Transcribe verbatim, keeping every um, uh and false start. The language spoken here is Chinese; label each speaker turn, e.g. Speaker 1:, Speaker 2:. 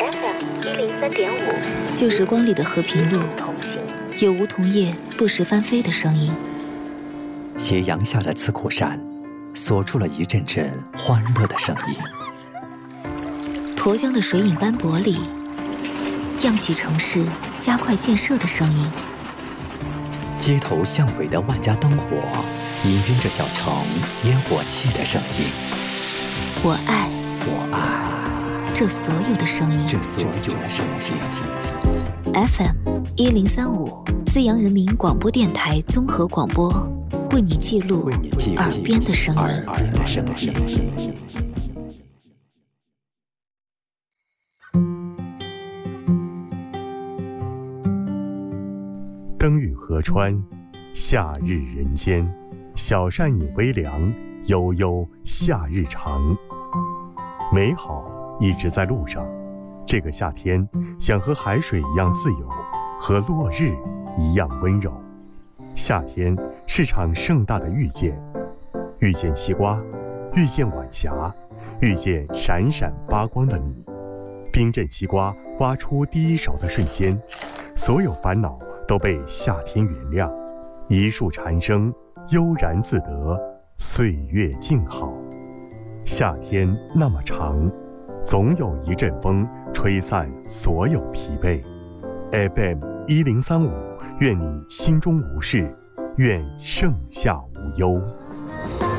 Speaker 1: F M 一零三点五，
Speaker 2: 旧时光里的和平路，有梧桐叶不时翻飞的声音。
Speaker 3: 斜阳下的刺库山，锁住了一阵阵欢乐的声音。
Speaker 2: 沱江的水影斑驳里，漾起城市加快建设的声音。
Speaker 3: 街头巷尾的万家灯火，氤氲着小城烟火气的声音。
Speaker 2: 我爱，
Speaker 3: 我爱
Speaker 2: 这所有的声音，
Speaker 3: 这所有的声音。
Speaker 2: F M 一零三五，资阳人民广播电台综合广播，为你记录耳边的声音。
Speaker 3: 耳边的声音。
Speaker 4: 灯雨河川，夏日人间，小扇饮微凉，悠悠夏日长。美好一直在路上，这个夏天想和海水一样自由，和落日一样温柔。夏天是场盛大的遇见，遇见西瓜，遇见晚霞，遇见闪闪发光的你。冰镇西瓜挖出第一勺的瞬间，所有烦恼都被夏天原谅，一树蝉声悠然自得，岁月静好。夏天那么长，总有一阵风吹散所有疲惫。F M 一零三五，愿你心中无事，愿盛夏无忧。